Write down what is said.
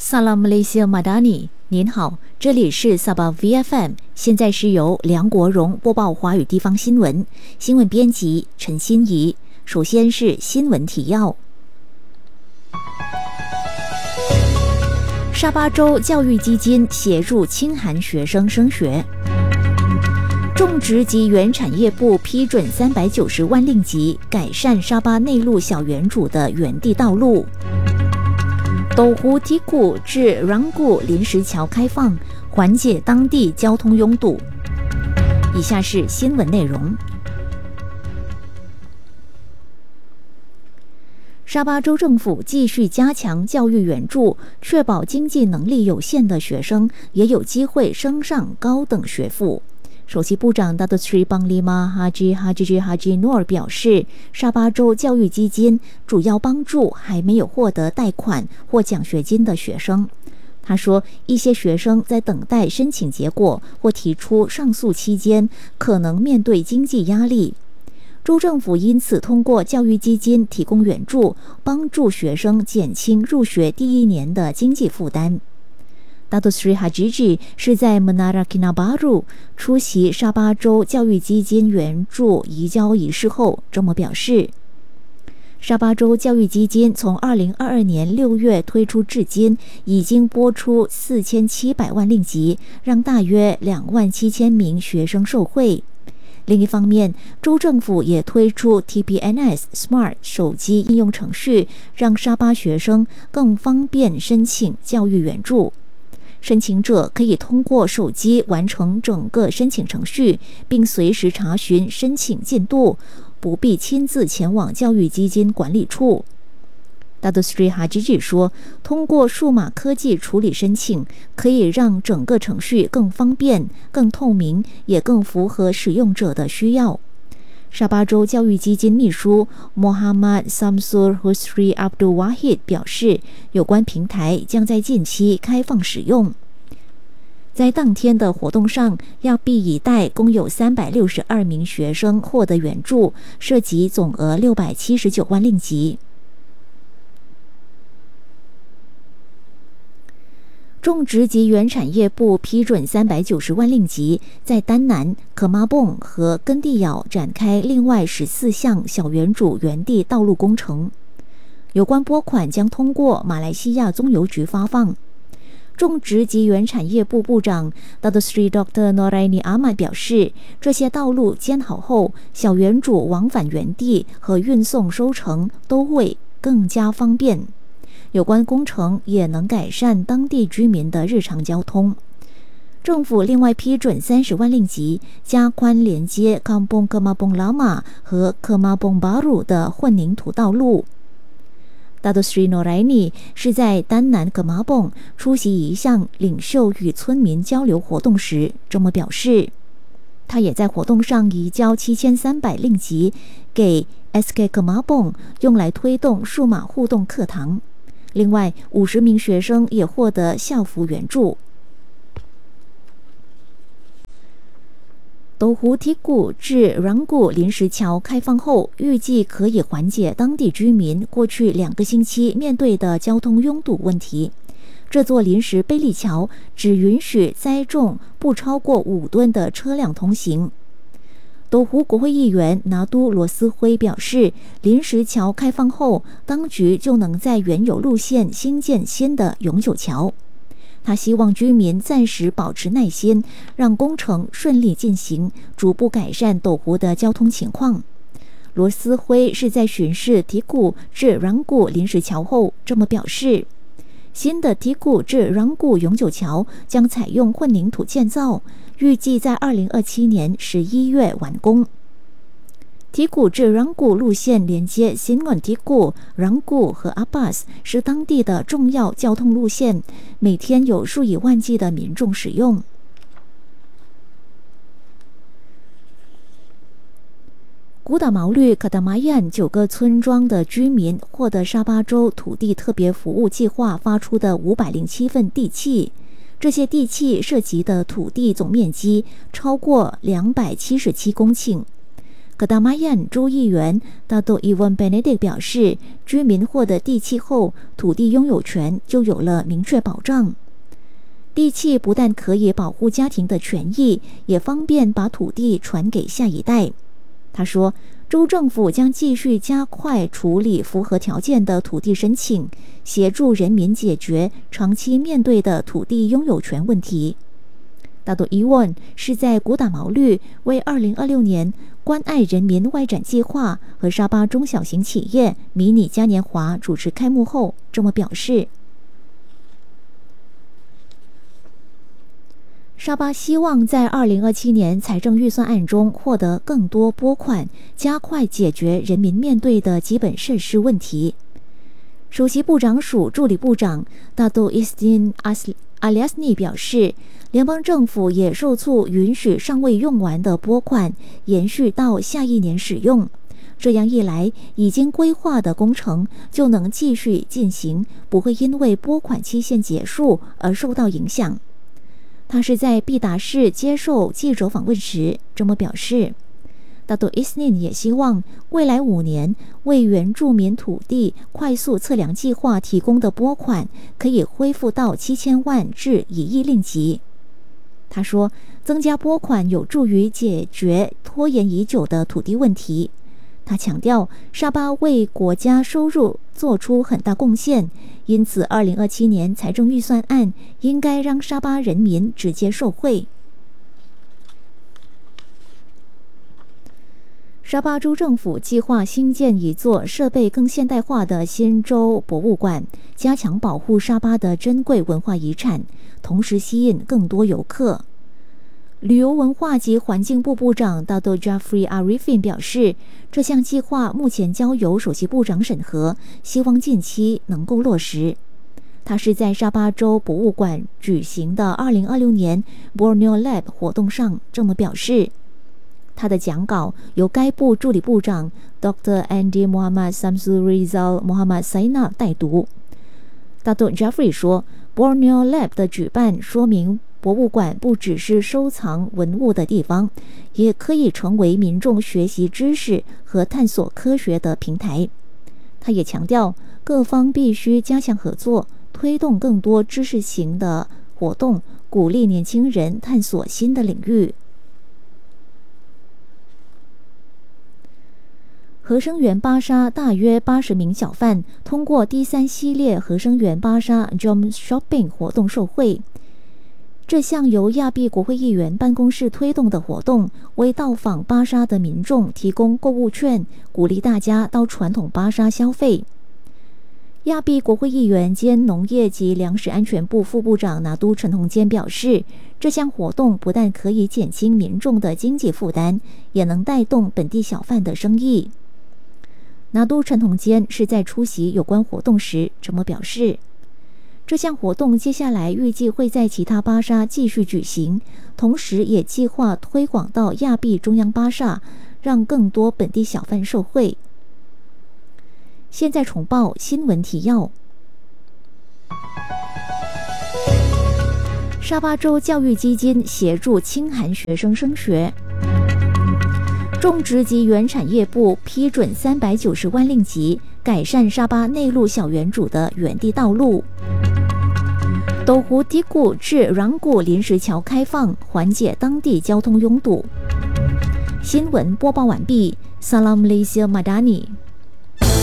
Salam Malaysia Madani， 您好，这里是 Sabah VFM， 现在是由梁国荣播报华语地方新闻，新闻编辑陈欣怡。首先是新闻提要。沙巴州教育基金协助清寒学生升学。种植及原产业部批准390万令吉，改善沙巴内陆小园主的原地道路。斗湖提谷至ran固临时桥开放，缓解当地交通拥堵。以下是新闻内容。沙巴州政府继续加强教育援助，确保经济能力有限的学生也有机会升上高等学府。首席部长 Datuk Seri Panglima Haji Noor 表示，沙巴州教育基金主要帮助还没有获得贷款或奖学金的学生。他说，一些学生在等待申请结果或提出上诉期间，可能面对经济压力。州政府因此通过教育基金提供援助，帮助学生减轻入学第一年的经济负担。Datuk Seri Hajiji 是在 Menara Kinabalu 出席沙巴州教育基金援助移交仪式后这么表示。沙巴州教育基金从2022年6月推出至今，已经拨出4700万令吉，让大约27000名学生受惠。另一方面，州政府也推出 TPNS Smart 手机应用程序，让沙巴学生更方便申请教育援助。申请者可以通过手机完成整个申请程序，并随时查询申请进度，不必亲自前往教育基金管理处。Datuk Seri Hajiji 说，通过数码科技处理申请，可以让整个程序更方便、更透明，也更符合使用者的需要。沙巴州教育基金秘书 Muhammad Samsul Husri Abdul Wahid 表示，有关平台将在近期开放使用。在当天的活动上，亚庇一带共有362名学生获得援助，涉及总额679万令吉。种植及原产业部批准390万令吉，在丹南、可马蹦和根地咬展开另外14项小园主原地道路工程。有关拨款将通过马来西亚棕油局发放。种植及原产业部部长 Datuk Seri Dr. Noraini Ahmad 表示，这些道路建好后，小园主往返原地和运送收成都会更加方便。有关工程也能改善当地居民的日常交通。政府另外批准30万令吉，加宽连接 Kampung Kemabong Lama 和 Kemabong Baru 的混凝土道路。Datuk Seri Noraini 是在丹南 Kemabong 出席一项领袖与村民交流活动时这么表示。他也在活动上移交7300令吉给 SK Kemabong， 用来推动数码互动课堂。另外50名学生也获得校服援助。斗湖提谷至ran固临时桥开放后，预计可以缓解当地居民过去2个星期面对的交通拥堵问题。这座临时贝利桥只允许载重不超过5吨的车辆通行。斗湖国会议员拿督罗斯辉表示，临时桥开放后，当局就能在原有路线新建新的永久桥。他希望居民暂时保持耐心，让工程顺利进行，逐步改善斗湖的交通情况。罗斯辉是在巡视提谷至ran固临时桥后这么表示。新的提谷至ran固永久桥将采用混凝土建造，预计在2027年11月完工。提谷至ran固路线连接新恩提谷、ran固和阿巴斯，是当地的重要交通路线，每天有数以万计的民众使用。古打毛绿卡达马燕9个村庄的居民获得沙巴州土地特别服务计划发出的507份地契，这些地契涉及的土地总面积超过277公顷。 Kedamaian 州议员大都 Iwan Benedict 表示，居民获得地契后，土地拥有权就有了明确保障。地契不但可以保护家庭的权益，也方便把土地传给下一代。他说，州政府将继续加快处理符合条件的土地申请，协助人民解决长期面对的土地拥有权问题。大都伊万是在古打毛绿为2026年关爱人民外展计划和沙巴中小型企业迷你嘉年华主持开幕后这么表示。沙巴希望在2027年财政预算案中获得更多拨款，加快解决人民面对的基本设施问题。首席部长署助理部长大都伊斯丁阿里亚斯尼表示，联邦政府也受促允许尚未用完的拨款延续到下一年使用，这样一来，已经规划的工程就能继续进行，不会因为拨款期限结束而受到影响。他是在毕达市接受记者访问时这么表示。大都伊斯尼也希望未来5年为原住民土地快速测量计划提供的拨款可以恢复到7000万至1亿令吉。他说，增加拨款有助于解决拖延已久的土地问题。他强调，沙巴为国家收入做出很大贡献，因此2027年财政预算案应该让沙巴人民直接受惠。沙巴州政府计划兴建一座设备更现代化的新州博物馆，加强保护沙巴的珍贵文化遗产，同时吸引更多游客。旅游文化及环境部部长大都 Jafri Arifin 表示，这项计划目前交由首席部长审核，希望近期能够落实。他是在沙巴州博物馆举行的2026年 Borneo Lab 活动上这么表示。他的讲稿由该部助理部长 Dr. Andy Muhammad Samsul Rizal Muhammad Saina 代读。大都 Jafri 说， Borneo Lab 的举办说明博物馆不只是收藏文物的地方，也可以成为民众学习知识和探索科学的平台。他也强调，各方必须加强合作，推动更多知识型的活动，鼓励年轻人探索新的领域。合生元巴沙大约80名小贩通过第3系列合生元巴沙 Jom Shopping 活动受惠。这项由亚庇国会议员办公室推动的活动，为到访巴沙的民众提供购物券，鼓励大家到传统巴沙消费。亚庇国会议员兼农业及粮食安全部副部长拿督陈宏坚表示，这项活动不但可以减轻民众的经济负担，也能带动本地小贩的生意。拿督陈宏坚是在出席有关活动时这么表示。这项活动接下来预计会在其他巴沙继续举行，同时也计划推广到亚庇中央巴沙，让更多本地小贩受惠。现在重报新闻提要。沙巴州教育基金协助清寒学生升学。种植及原产业部批准390万令吉，改善沙巴内陆小园主的原地道路。斗湖低谷至壤谷临时桥开放，缓解当地交通拥堵。新闻播报完毕。Salam Malaysia Madani。